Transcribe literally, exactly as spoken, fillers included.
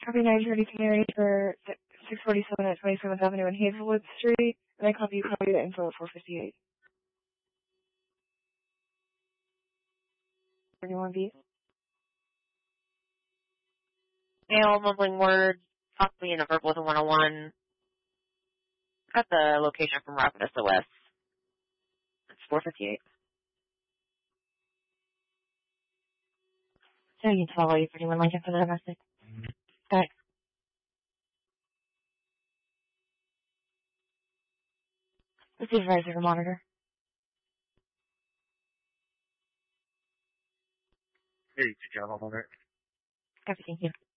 Copy nine thirty Canary for six forty-seven at twenty-seventh Avenue and Hazelwood Street. And I copy you copy the info at four fifty-eight. thirty-one B. Mail, mumbling words, possibly in a verbal to one oh one. Got the location from Rapid S O S. It's four fifty-eight. So you can follow you thirty-one Lincoln for the domestic. Okay. The supervisor will monitor. Hey, you general monitor. Copy, thank you.